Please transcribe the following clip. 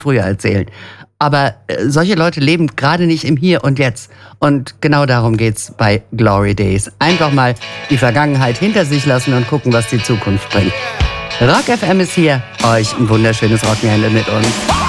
früher erzählen. Aber solche Leute leben gerade nicht im Hier und Jetzt. Und genau darum geht's bei Glory Days. Einfach mal die Vergangenheit hinter sich lassen und gucken, was die Zukunft bringt. Rock FM ist hier. Euch ein wunderschönes Wochenende mit uns.